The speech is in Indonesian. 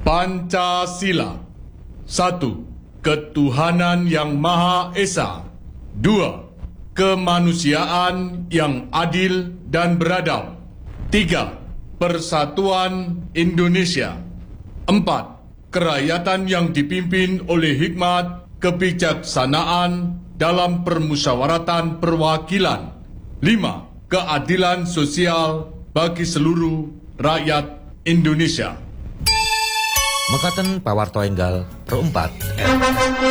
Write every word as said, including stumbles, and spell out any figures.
Pancasila. Satu, ketuhanan yang Maha Esa. Dua, kemanusiaan yang adil dan beradab. Tiga, persatuan Indonesia. Empat, kerakyatan yang dipimpin oleh hikmat kebijaksanaan dalam permusyawaratan perwakilan. Lima, keadilan sosial bagi seluruh rakyat Indonesia. Mekaten pawarto enggal perempat.